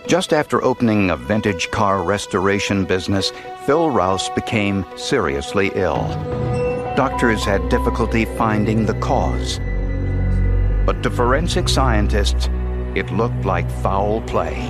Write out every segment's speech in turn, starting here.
Just after opening a vintage car restoration business, Phil Rouse became seriously ill. Doctors had difficulty finding the cause. But to forensic scientists, it looked like foul play.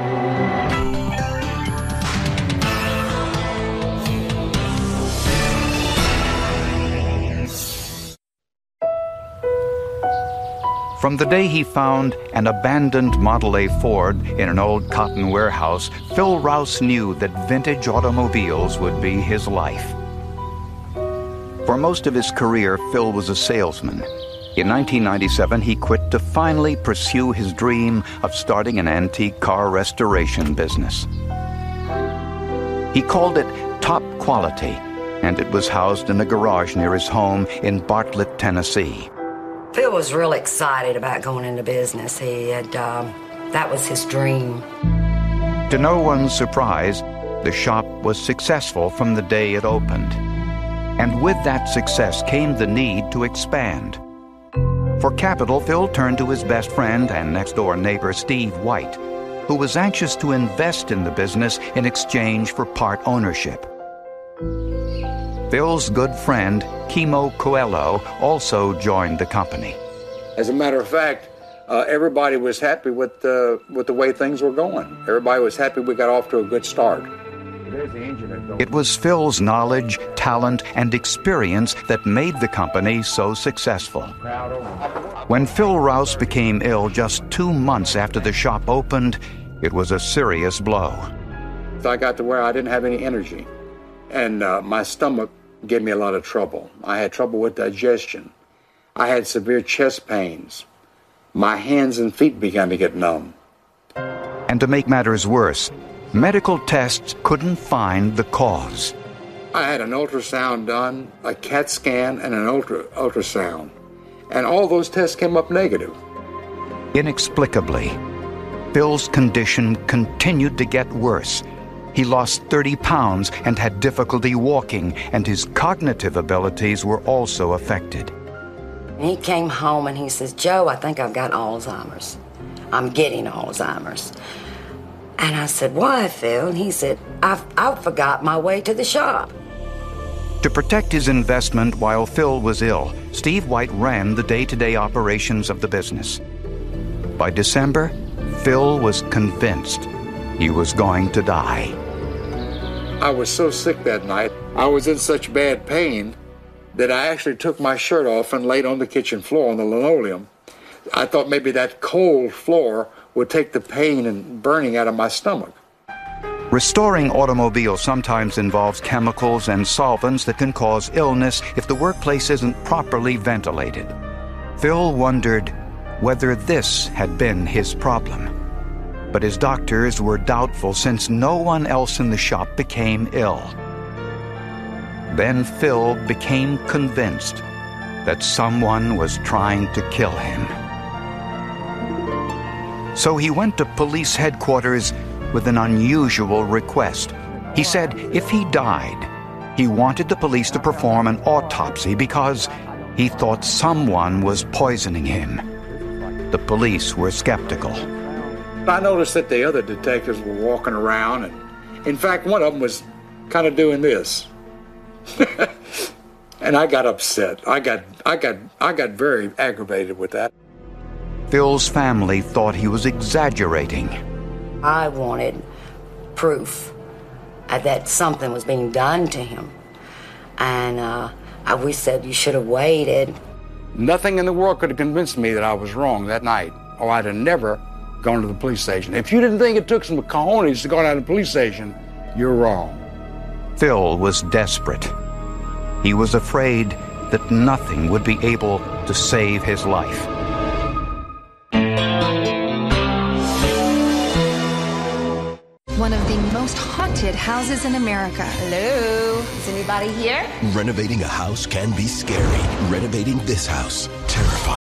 From the day he found an abandoned Model A Ford in an old cotton warehouse, Phil Rouse knew that vintage automobiles would be his life. For most of his career, Phil was a salesman. In 1997, he quit to finally pursue his dream of starting an antique car restoration business. He called it Top Quality, and it was housed in a garage near his home in Bartlett, Tennessee. Phil was real excited about going into business. That was his dream. To no one's surprise, the shop was successful from the day it opened. And with that success came the need to expand. For capital, Phil turned to his best friend and next-door neighbor, Steve White, who was anxious to invest in the business in exchange for part ownership. Phil's good friend, Kimo Coelho, also joined the company. As a matter of fact, everybody was happy with the way things were going. Everybody was happy we got off to a good start. It was Phil's knowledge, talent, and experience that made the company so successful. When Phil Rouse became ill just 2 months after the shop opened, it was a serious blow. I got to where I didn't have any energy, and my stomach gave me a lot of trouble. I had trouble with digestion. I had severe chest pains. My hands and feet began to get numb. And to make matters worse, medical tests couldn't find the cause. I had an ultrasound done, a CAT scan, and an ultrasound. And all those tests came up negative. Inexplicably, Phil's condition continued to get worse. He lost 30 pounds and had difficulty walking, and his cognitive abilities were also affected. He came home and he says, "Joe, I think I've got Alzheimer's. I'm getting Alzheimer's." And I said, "Why, Phil?" And he said, I forgot my way to the shop. To protect his investment while Phil was ill, Steve White ran the day-to-day operations of the business. By December, Phil was convinced he was going to die. I was so sick that night. I was in such bad pain that I actually took my shirt off and laid on the kitchen floor on the linoleum. I thought maybe that cold floor would take the pain and burning out of my stomach. Restoring automobiles sometimes involves chemicals and solvents that can cause illness if the workplace isn't properly ventilated. Phil wondered whether this had been his problem. But his doctors were doubtful since no one else in the shop became ill. Then Phil became convinced that someone was trying to kill him. So he went to police headquarters with an unusual request. He said if he died, he wanted the police to perform an autopsy because he thought someone was poisoning him. The police were skeptical. I noticed that the other detectives were walking around, and in fact, one of them was kind of doing this. And I got upset. I got very aggravated with that. Phil's family thought he was exaggerating. I wanted proof that something was being done to him. And we said, "You should have waited." Nothing in the world could have convinced me that I was wrong that night, or I'd have never gone to the police station. If you didn't think it took some cojones to go down to the police station, you're wrong. Phil was desperate. He was afraid that nothing would be able to save his life. One of the most haunted houses in America. Hello? Is anybody here? Renovating a house can be scary. Renovating this house, terrifying.